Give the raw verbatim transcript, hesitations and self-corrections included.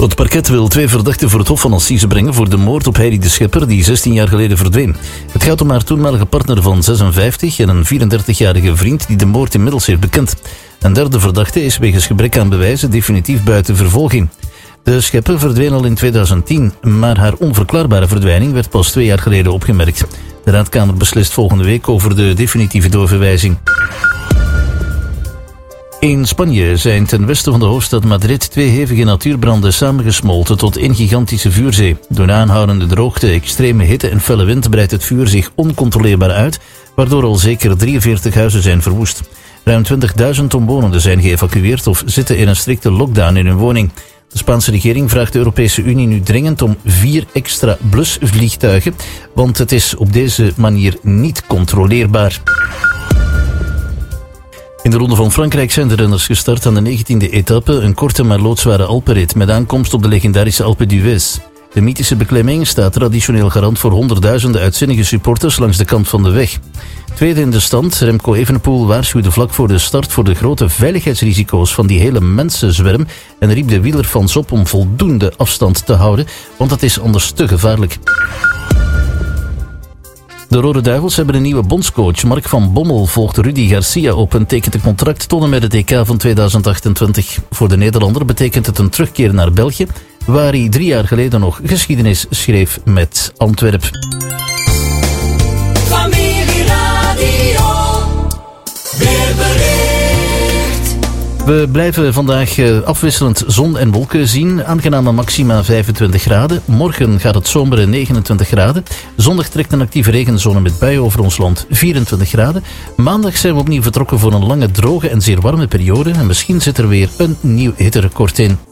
Het parket wil twee verdachten voor het Hof van Assise brengen voor de moord op Heidi de Schepper, die zestien jaar geleden verdween. Het gaat om haar toenmalige partner van zesenvijftig en een vierendertigjarige vriend die de moord inmiddels heeft bekend. Een derde verdachte is wegens gebrek aan bewijzen definitief buiten vervolging. De Schepper verdween al in tweeduizend tien, maar haar onverklaarbare verdwijning werd pas twee jaar geleden opgemerkt. De Raadkamer beslist volgende week over de definitieve doorverwijzing. In Spanje zijn ten westen van de hoofdstad Madrid twee hevige natuurbranden samengesmolten tot één gigantische vuurzee. Door aanhoudende droogte, extreme hitte en felle wind breidt het vuur zich oncontroleerbaar uit, waardoor al zeker drieënveertig huizen zijn verwoest. Ruim twintigduizend omwonenden zijn geëvacueerd of zitten in een strikte lockdown in hun woning. De Spaanse regering vraagt de Europese Unie nu dringend om vier extra blusvliegtuigen, want het is op deze manier niet controleerbaar. In de Ronde van Frankrijk zijn de renners gestart aan de negentiende etappe, een korte maar loodzware Alpenrit met aankomst op de legendarische Alpe d'Huez. De mythische beklimming staat traditioneel garant voor honderdduizenden uitzinnige supporters langs de kant van de weg. Tweede in de stand, Remco Evenepoel waarschuwde vlak voor de start voor de grote veiligheidsrisico's van die hele mensenzwerm en riep de wielerfans op om voldoende afstand te houden, want dat is anders te gevaarlijk. De Rode Duivels hebben een nieuwe bondscoach. Mark van Bommel volgt Rudy Garcia op en tekent een contract tot en met het E K van tweeduizend achtentwintig. Voor de Nederlander betekent het een terugkeer naar België, waar hij drie jaar geleden nog geschiedenis schreef met Antwerp. Familieradio, weerbericht. We blijven vandaag afwisselend zon en wolken zien. Aangename maxima vijfentwintig graden. Morgen gaat het zomere negenentwintig graden. Zondag trekt een actieve regenzone met buien over ons land, vierentwintig graden. Maandag zijn we opnieuw vertrokken voor een lange, droge en zeer warme periode. En misschien zit er weer een nieuw hitterecord in.